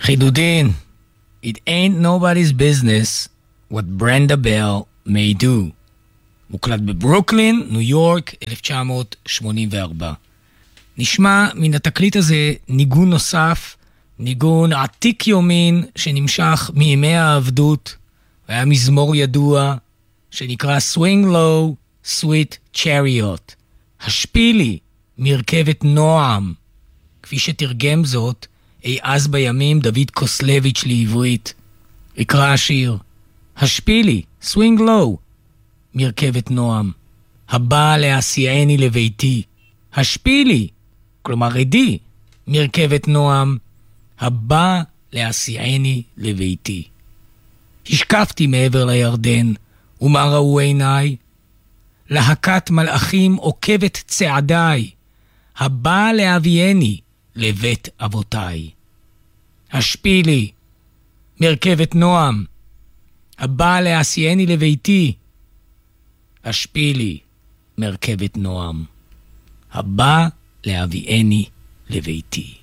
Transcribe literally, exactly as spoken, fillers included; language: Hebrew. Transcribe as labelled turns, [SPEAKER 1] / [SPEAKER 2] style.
[SPEAKER 1] חידודין. It ain't nobody's business what Brenda Bell may do. מוקלט בברוקלין, ניו יורק, אלף תשע מאות שמונים וארבע. נשמע מן התקליט הזה ניגון נוסף, ניגון עתיק יומין שנמשך מימי העבדות. היה מזמור ידוע שנקרא Swing Low, Sweet Chariot. השפילי מרכבת נועם, כפי שתרגם זאת אי אז בימים דוד קוסלביץ' לעברית. יקרא השיר, השפילי, Swing Low, מרכבת נועם, הבא להסיעני לביתי. השפילי, כלומר רדי, מרכבת נועם, הבא להסיעני לביתי. השקפתי מעבר לירדן, ומה ראו עיניי? להקת מלאכים עוקבת צעדיי, הבא להביאני לבית אבותיי. השפילי, מרכבת נועם, הבא להסיעני לביתי. השפילי, מרכבת נועם, הבא להביאני לביתי.